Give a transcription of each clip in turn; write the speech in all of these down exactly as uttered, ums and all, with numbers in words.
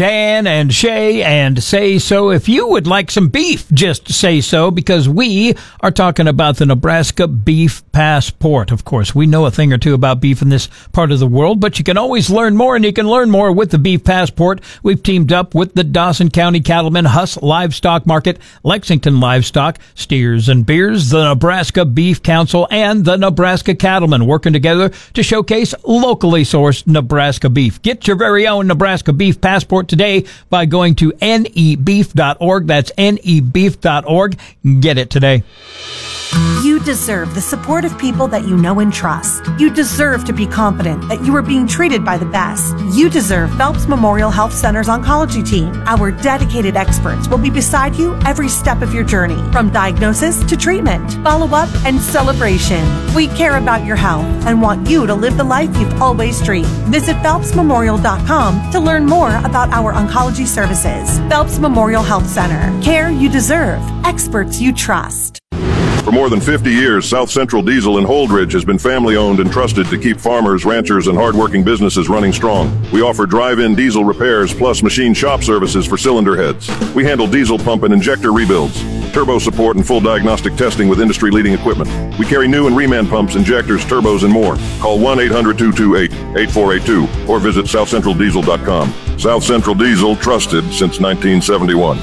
Dan and Shay and Say So. If you would like some beef, just say so, because we are talking about the Nebraska Beef Passport. Of course, we know a thing or two about beef in this part of the world, but you can always learn more, and you can learn more with the Beef Passport. We've teamed up with the Dawson County Cattlemen, Huss Livestock Market, Lexington Livestock, Steers and Beers, the Nebraska Beef Council, and the Nebraska Cattlemen, working together to showcase locally sourced Nebraska beef. Get your very own Nebraska Beef Passport today by going to N E beef dot org. That's N E beef dot org. Get it today. You deserve the support of people that you know and trust. You deserve to be confident that you are being treated by the best. You deserve Phelps Memorial Health Center's oncology team. Our dedicated experts will be beside you every step of your journey, from diagnosis to treatment, follow-up, and celebration. We care about your health and want you to live the life you've always dreamed. Visit phelps memorial dot com to learn more about our oncology services. Phelps Memorial Health Center. Care you deserve. Experts you trust. For more than fifty years, South Central Diesel in Holdridge has been family-owned and trusted to keep farmers, ranchers, and hard-working businesses running strong. We offer drive-in diesel repairs plus machine shop services for cylinder heads. We handle diesel pump and injector rebuilds, turbo support, and full diagnostic testing with industry-leading equipment. We carry new and reman pumps, injectors, turbos, and more. Call one eight hundred two two eight eight four eight two or visit south central diesel dot com. South Central Diesel, trusted since nineteen seventy-one.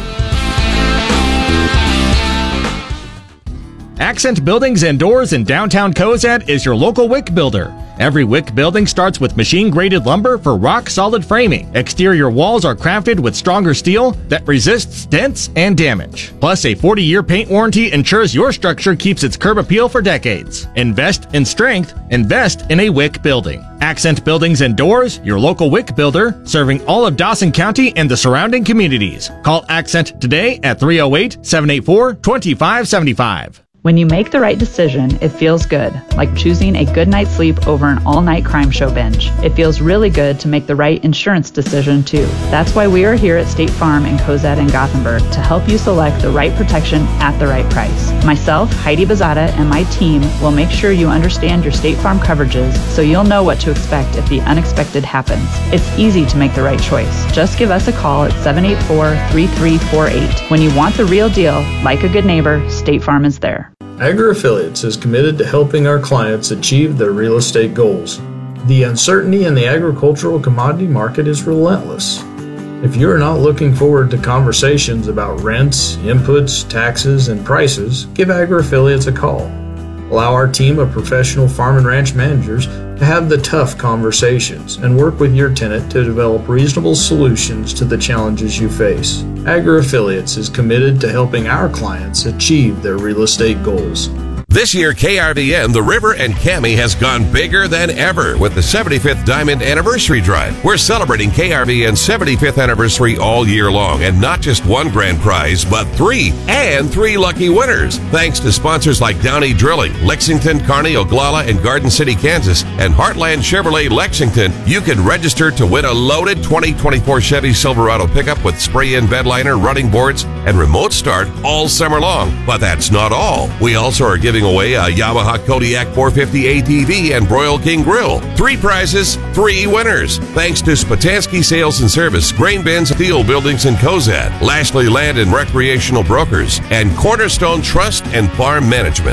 Accent Buildings and Doors in downtown Cozad is your local wick builder. Every wick building starts with machine-graded lumber for rock-solid framing. Exterior walls are crafted with stronger steel that resists dents and damage. Plus, a forty-year paint warranty ensures your structure keeps its curb appeal for decades. Invest in strength. Invest in a wick building. Accent Buildings and Doors, your local wick builder, serving all of Dawson County and the surrounding communities. Call Accent today at three oh eight, seven eight four, two five seven five. When you make the right decision, it feels good, like choosing a good night's sleep over an all-night crime show binge. It feels really good to make the right insurance decision, too. That's why we are here at State Farm in Cozad and Gothenburg to help you select the right protection at the right price. Myself, Heidi Bazada, and my team will make sure you understand your State Farm coverages so you'll know what to expect if the unexpected happens. It's easy to make the right choice. Just give us a call at seven eight four, three three four eight. When you want the real deal, like a good neighbor, State Farm is there. AgriAffiliates is committed to helping our clients achieve their real estate goals. The uncertainty in the agricultural commodity market is relentless. If you are not looking forward to conversations about rents, inputs, taxes, and prices, give AgriAffiliates a call. Allow our team of professional farm and ranch managers to have the tough conversations and work with your tenant to develop reasonable solutions to the challenges you face. AgriAffiliates is committed to helping our clients achieve their real estate goals. This year, K R V N, The River, and Cami has gone bigger than ever with the seventy-fifth Diamond Anniversary Drive. We're celebrating K R V N's seventy-fifth anniversary all year long, and not just one grand prize, but three, and three lucky winners. Thanks to sponsors like Downey Drilling, Lexington, Kearney, Oglala, and Garden City, Kansas, and Heartland Chevrolet Lexington, you can register to win a loaded twenty twenty-four Chevy Silverado pickup with spray-in bed liner, running boards, and remote start all summer long. But that's not all. We also are giving away a Yamaha Kodiak four fifty A T V and Broil King Grill. Three prizes, three winners. Thanks to Spatansky Sales and Service, Grain Bins, Steel Buildings in Cozad, Lashley Land and Recreational Brokers, and Cornerstone Trust and Farm Management.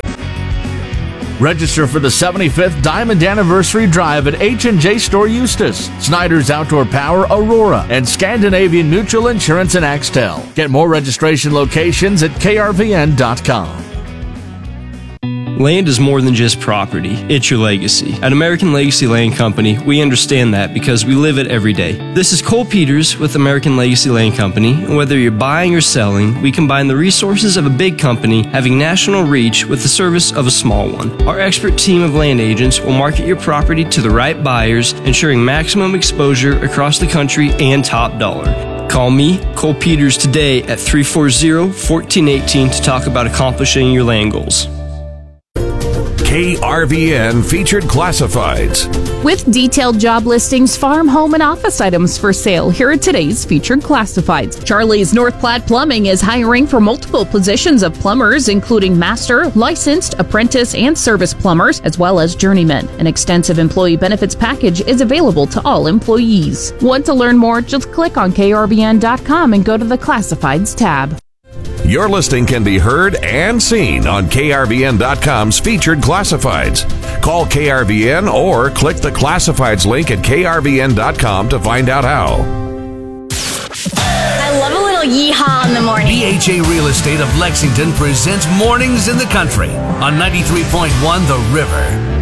Register for the seventy-fifth Diamond Anniversary Drive at H and J Store Eustis, Snyder's Outdoor Power Aurora, and Scandinavian Mutual Insurance in Axtell. Get more registration locations at K R V N dot com. Land is more than just property, it's your legacy. At American Legacy Land Company, we understand that because we live it every day. This is Cole Peters with American Legacy Land Company, and whether you're buying or selling, we combine the resources of a big company having national reach with the service of a small one. Our expert team of land agents will market your property to the right buyers, ensuring maximum exposure across the country and top dollar. Call me, Cole Peters, today at three four zero, one four one eight to talk about accomplishing your land goals. K R V N Featured Classifieds. With detailed job listings, farm, home, and office items for sale, here are today's Featured Classifieds. Charlie's North Platte Plumbing is hiring for multiple positions of plumbers, including master, licensed, apprentice, and service plumbers, as well as journeymen. An extensive employee benefits package is available to all employees. Want to learn more? Just click on K R V N dot com and go to the Classifieds tab. Your listing can be heard and seen on K R V N dot com's Featured Classifieds. Call K R V N or click the Classifieds link at K R V N dot com to find out how. I love a little yeehaw in the morning. B H A Real Estate of Lexington presents Mornings in the Country on ninety-three point one The River.